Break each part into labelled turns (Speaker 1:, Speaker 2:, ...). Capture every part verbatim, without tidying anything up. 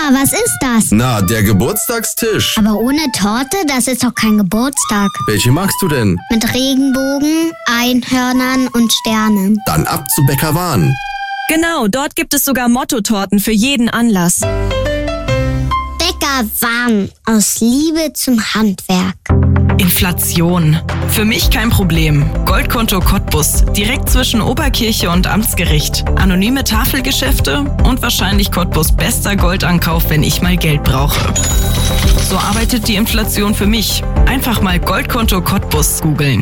Speaker 1: was ist das?
Speaker 2: Na, der Geburtstagstisch.
Speaker 1: Aber ohne Torte, das ist doch kein Geburtstag.
Speaker 2: Welche magst du denn?
Speaker 1: Mit Regenbogen, Einhörnern und Sternen.
Speaker 2: Dann ab zu Bäcker Wahn.
Speaker 3: Genau, dort gibt es sogar Mottotorten für jeden Anlass.
Speaker 1: Bäcker Wahn, aus Liebe zum Handwerk.
Speaker 3: Inflation. Für mich kein Problem. Goldkonto Cottbus. Direkt zwischen Oberkirche und Amtsgericht. Anonyme Tafelgeschäfte und wahrscheinlich Cottbus' bester Goldankauf, wenn ich mal Geld brauche. So arbeitet die Inflation für mich. Einfach mal Goldkonto Cottbus googeln.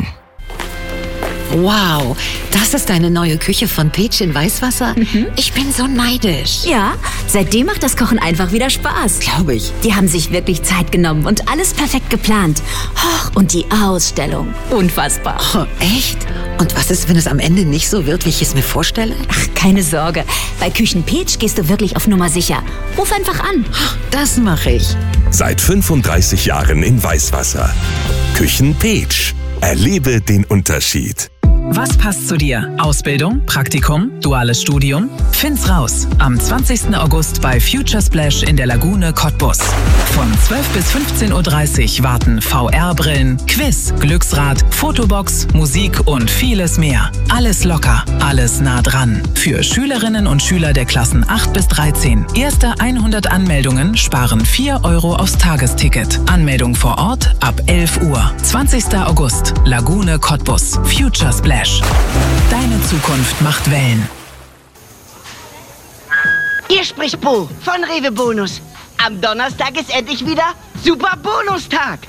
Speaker 4: Wow, das ist deine neue Küche von Peach in Weißwasser? Mhm. Ich bin so neidisch.
Speaker 5: Ja, seitdem macht das Kochen einfach wieder Spaß.
Speaker 4: Glaube ich.
Speaker 5: Die haben sich wirklich Zeit genommen und alles perfekt geplant. Oh, und die Ausstellung, unfassbar.
Speaker 4: Oh, echt? Und was ist, wenn es am Ende nicht so wird, wie ich es mir vorstelle?
Speaker 5: Ach, keine Sorge. Bei Küchen Peach gehst du wirklich auf Nummer sicher. Ruf einfach an.
Speaker 4: Das mache ich.
Speaker 6: Seit fünfunddreißig Jahren in Weißwasser. Küchen Peach. Erlebe den Unterschied.
Speaker 7: Was passt zu dir? Ausbildung, Praktikum, duales Studium? Find's raus am zwanzigsten August bei Future Splash in der Lagune Cottbus. Von zwölf bis fünfzehn Uhr dreißig warten V R-Brillen, Quiz, Glücksrad, Fotobox, Musik und vieles mehr. Alles locker, alles nah dran. Für Schülerinnen und Schüler der Klassen acht bis dreizehn. Erste hundert Anmeldungen sparen vier Euro aufs Tagesticket. Anmeldung vor Ort ab elf Uhr. zwanzigsten August, Lagune Cottbus. Future Splash. Deine Zukunft macht Wellen.
Speaker 8: Hier spricht Bo von Rewe Bonus. Am Donnerstag ist endlich wieder Super Bonustag.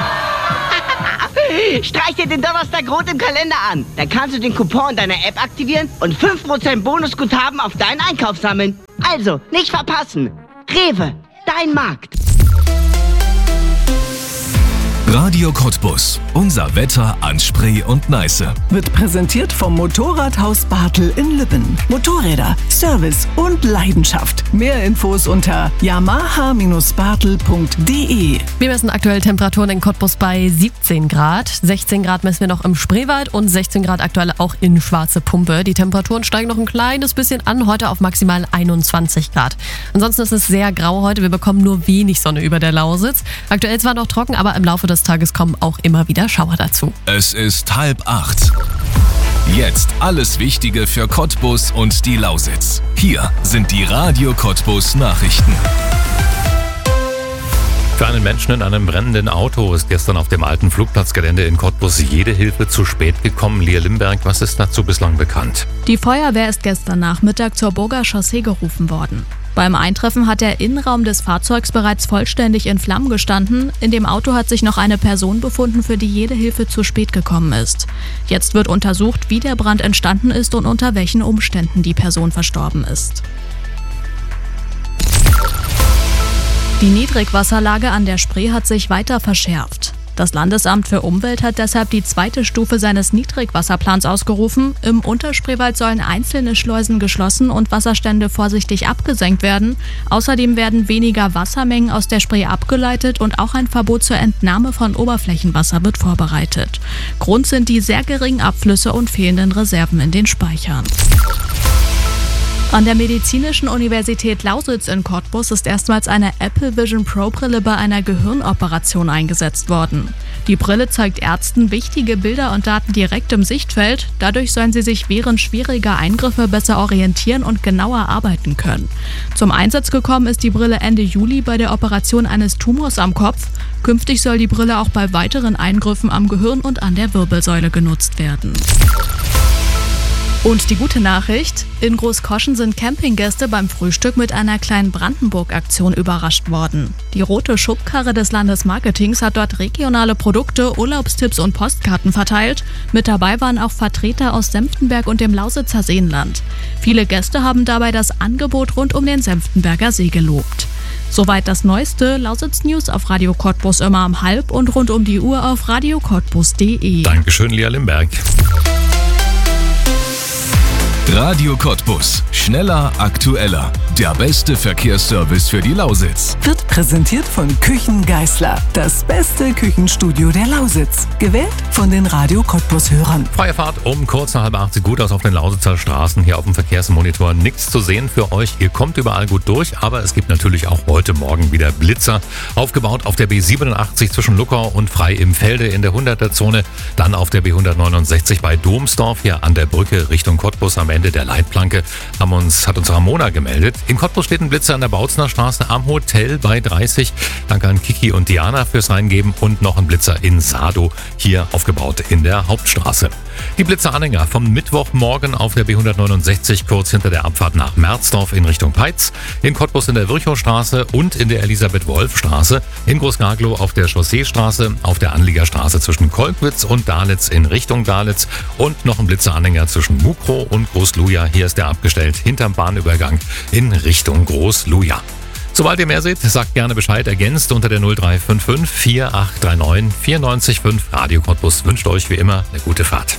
Speaker 8: Streich dir den Donnerstag rot im Kalender an. Dann kannst du den Coupon deiner App aktivieren und fünf Prozent Bonusguthaben auf deinen Einkauf sammeln. Also, nicht verpassen. Rewe, dein Markt.
Speaker 9: Radio Cottbus. Unser Wetter an Spree und Neiße.
Speaker 10: Wird präsentiert vom Motorradhaus Bartel in Lübben. Motorräder, Service und Leidenschaft. Mehr Infos unter yamaha Bindestrich bartel punkt de.
Speaker 11: Wir messen aktuell Temperaturen in Cottbus bei siebzehn Grad. sechzehn Grad messen wir noch im Spreewald und sechzehn Grad aktuell auch in Schwarze Pumpe. Die Temperaturen steigen noch ein kleines bisschen an, heute auf maximal einundzwanzig Grad. Ansonsten ist es sehr grau heute. Wir bekommen nur wenig Sonne über der Lausitz. Aktuell zwar noch trocken, aber im Laufe des Tages kommen auch immer wieder Schauer dazu.
Speaker 9: Es ist halb acht. Jetzt alles Wichtige für Cottbus und die Lausitz. Hier sind die Radio Cottbus Nachrichten.
Speaker 12: Für einen Menschen in einem brennenden Auto ist gestern auf dem alten Flugplatzgelände in Cottbus jede Hilfe zu spät gekommen. Lia Limberg, was ist dazu bislang bekannt?
Speaker 13: Die Feuerwehr ist gestern Nachmittag zur Burger Chaussee gerufen worden. Beim Eintreffen hat der Innenraum des Fahrzeugs bereits vollständig in Flammen gestanden. In dem Auto hat sich noch eine Person befunden, für die jede Hilfe zu spät gekommen ist. Jetzt wird untersucht, wie der Brand entstanden ist und unter welchen Umständen die Person verstorben ist. Die Niedrigwasserlage an der Spree hat sich weiter verschärft. Das Landesamt für Umwelt hat deshalb die zweite Stufe seines Niedrigwasserplans ausgerufen. Im Unterspreewald sollen einzelne Schleusen geschlossen und Wasserstände vorsichtig abgesenkt werden. Außerdem werden weniger Wassermengen aus der Spree abgeleitet und auch ein Verbot zur Entnahme von Oberflächenwasser wird vorbereitet. Grund sind die sehr geringen Abflüsse und fehlenden Reserven in den Speichern. An der Medizinischen Universität Lausitz in Cottbus ist erstmals eine Apple Vision Pro Brille bei einer Gehirnoperation eingesetzt worden. Die Brille zeigt Ärzten wichtige Bilder und Daten direkt im Sichtfeld. Dadurch sollen sie sich während schwieriger Eingriffe besser orientieren und genauer arbeiten können. Zum Einsatz gekommen ist die Brille Ende Juli bei der Operation eines Tumors am Kopf. Künftig soll die Brille auch bei weiteren Eingriffen am Gehirn und an der Wirbelsäule genutzt werden. Und die gute Nachricht: In Großkoschen sind Campinggäste beim Frühstück mit einer kleinen Brandenburg-Aktion überrascht worden. Die rote Schubkarre des Landesmarketings hat dort regionale Produkte, Urlaubstipps und Postkarten verteilt. Mit dabei waren auch Vertreter aus Senftenberg und dem Lausitzer Seenland. Viele Gäste haben dabei das Angebot rund um den Senftenberger See gelobt. Soweit das Neueste. Lausitz News auf Radio Cottbus immer um halb und rund um die Uhr auf radio cottbus punkt de.
Speaker 12: Dankeschön, Lia Limberg.
Speaker 9: Radio Cottbus. Schneller, aktueller. Der beste Verkehrsservice für die Lausitz.
Speaker 10: Wird präsentiert von Küchen Geisler. Das beste Küchenstudio der Lausitz. Gewählt von den Radio Cottbus-Hörern.
Speaker 12: Freie Fahrt um kurz nach halb acht. Sieht gut aus auf den Lausitzer Straßen. Hier auf dem Verkehrsmonitor nichts zu sehen für euch. Ihr kommt überall gut durch, aber es gibt natürlich auch heute Morgen wieder Blitzer. Aufgebaut auf der B siebenundachtzig zwischen Luckau und Frei im Felde in der hunderter-Zone. Dann auf der B hundertneunundsechzig bei Domsdorf hier an der Brücke Richtung Cottbus am Ende der Leitplanke. Haben uns, hat uns Ramona gemeldet. In Cottbus steht ein Blitzer an der Bautzner Straße am Hotel bei dreißig. Danke an Kiki und Diana fürs Reingeben und noch ein Blitzer in Sado, hier aufgebaut in der Hauptstraße. Die Blitzeranhänger vom Mittwochmorgen auf der B hundertneunundsechzig kurz hinter der Abfahrt nach Merzdorf in Richtung Peitz, in Cottbus in der Virchowstraße und in der Elisabeth-Wolf-Straße, in Großgarglow auf der Chausseestraße, auf der Anliegerstraße zwischen Kolkwitz und Dalitz in Richtung Dalitz und noch ein Blitzeranhänger zwischen Mukrow und Großluja. Hier ist der abgestellt hinterm Bahnübergang in Richtung Großluja. Sobald ihr mehr seht, sagt gerne Bescheid, ergänzt unter der null drei fünf fünf vier acht drei neun vier neun fünf. Radio Cottbus wünscht euch wie immer eine gute Fahrt.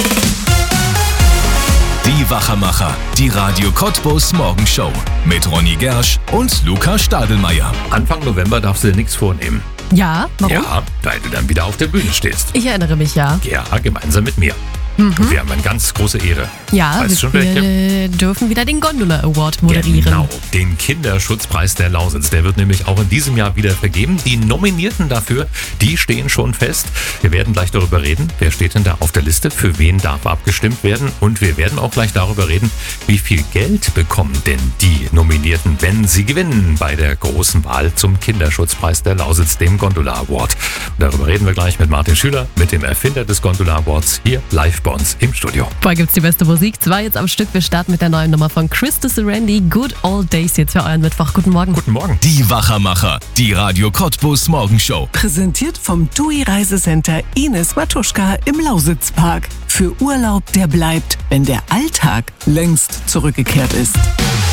Speaker 9: Die Wachermacher, die Radio Cottbus Morgenshow mit Ronny Gersch und Luca Stadelmeier.
Speaker 12: Anfang November darfst du dir nichts vornehmen.
Speaker 11: Ja, warum?
Speaker 12: Ja, weil du dann wieder auf der Bühne stehst.
Speaker 11: Ich erinnere mich, ja.
Speaker 12: Ja, gemeinsam mit mir.
Speaker 11: Mhm.
Speaker 12: Und wir haben eine ganz große Ehre.
Speaker 11: Ja,
Speaker 12: weißt schon
Speaker 11: wir
Speaker 12: welche?
Speaker 11: dürfen wieder den Gondola Award moderieren.
Speaker 12: Genau, den Kinderschutzpreis der Lausitz. Der wird nämlich auch in diesem Jahr wieder vergeben. Die Nominierten dafür, die stehen schon fest. Wir werden gleich darüber reden, wer steht denn da auf der Liste, für wen darf abgestimmt werden. Und wir werden auch gleich darüber reden, wie viel Geld bekommen denn die Nominierten, wenn sie gewinnen bei der großen Wahl zum Kinderschutzpreis der Lausitz, dem Gondola Award. Und darüber reden wir gleich mit Martin Schüler, mit dem Erfinder des Gondola Awards, hier live bei uns im Studio.
Speaker 11: Vorher gibt's die beste Musik. Zwei jetzt am Stück. Wir starten mit der neuen Nummer von Christus Randy. Good Old Days jetzt für euren Mittwoch. Guten Morgen.
Speaker 12: Guten Morgen.
Speaker 9: Die Wachermacher, die Radio Cottbus Morgenshow.
Speaker 10: Präsentiert vom T U I Reisecenter Ines Matuschka im Lausitzpark. Für Urlaub, der bleibt, wenn der Alltag längst zurückgekehrt ist.